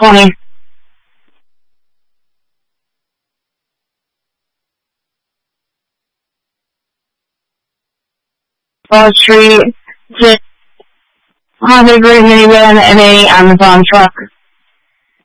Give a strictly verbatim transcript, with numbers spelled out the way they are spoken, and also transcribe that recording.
twenty. Wall Street, Honda Gray minivan, and a Amazon truck.